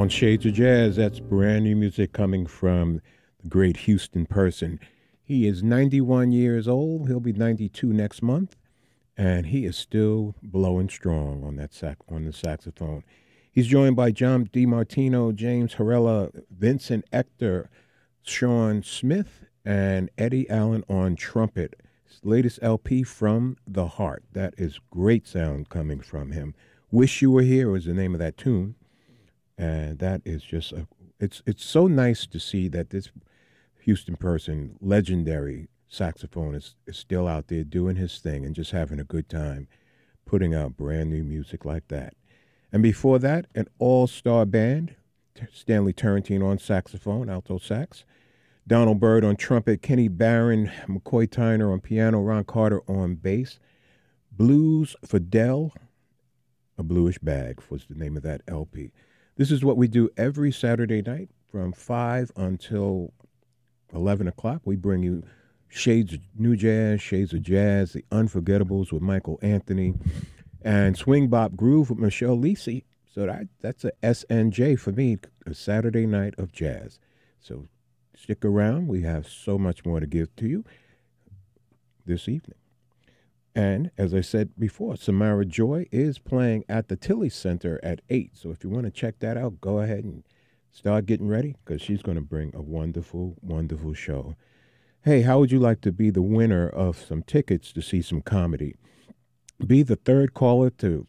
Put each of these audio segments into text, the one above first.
On Shades of Jazz, that's brand new music coming from the great Houston Person. He is 91 years old. He'll be 92 next month, and he is still blowing strong on on the saxophone. He's joined by John DiMartino, James Harrella, Vincent Ector, Sean Smith, and Eddie Allen on trumpet. His latest LP, From the Heart. That is great sound coming from him. Wish You Were Here was the name of that tune. And that is just it's so nice to see that this Houston Person, legendary saxophonist, is still out there doing his thing and just having a good time putting out brand new music like that. And before that, an all-star band, Stanley Turrentine on saxophone, alto sax, Donald Byrd on trumpet, Kenny Barron, McCoy Tyner on piano, Ron Carter on bass, Blues Fidel, A Bluish Bag was the name of that LP. This is what we do every Saturday night from 5 until 11 o'clock. We bring you Shades of New Jazz, Shades of Jazz, The Unforgettables with Michael Anthony, and Swing Bop Groove with Michelle Lisi. So that's a SNJ for me, a Saturday night of jazz. So stick around. We have so much more to give to you this evening. And as I said before, Samara Joy is playing at the Tilly Center at 8. So if you want to check that out, go ahead and start getting ready because she's going to bring a wonderful, wonderful show. Hey, how would you like to be the winner of some tickets to see some comedy? Be the third caller to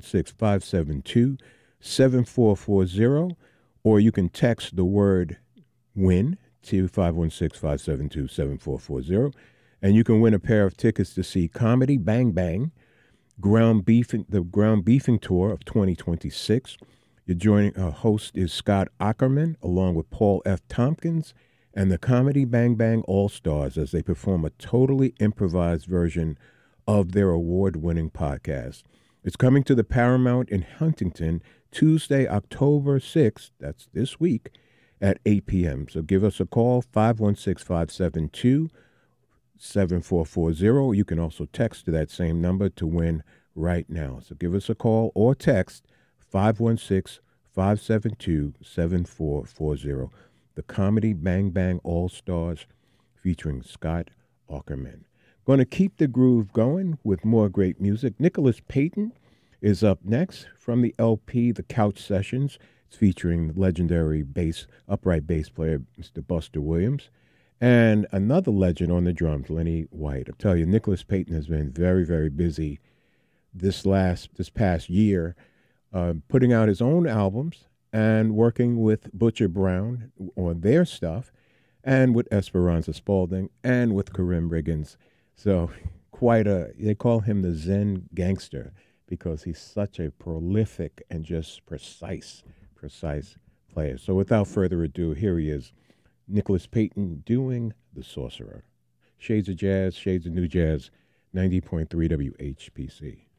516-572-7440, or you can text the word WIN to 516-572-7440. And you can win a pair of tickets to see Comedy Bang Bang, the Ground Beefing Tour of 2026. You're joining, host is Scott Ackerman, along with Paul F. Tompkins, and the Comedy Bang Bang All-Stars as they perform a totally improvised version of their award-winning podcast. It's coming to the Paramount in Huntington Tuesday, October 6th, that's this week, at 8 p.m. So give us a call, 516-572-7440. You can also text to that same number to win right now. So give us a call or text 516-572-7440. The Comedy Bang Bang All-Stars featuring Scott Ackerman. Going to keep the groove going with more great music. Nicholas Payton is up next from the LP The Couch Sessions. It's featuring legendary upright bass player Mr. Buster Williams. And another legend on the drums, Lenny White. I tell you, Nicholas Payton has been very, very busy this past year, putting out his own albums and working with Butcher Brown on their stuff, and with Esperanza Spalding and with Karim Riggins. So they call him the Zen gangster because he's such a prolific and just precise player. So without further ado, here he is. Nicholas Payton doing The Sorcerer. Shades of Jazz, Shades of New Jazz, 90.3 WHPC.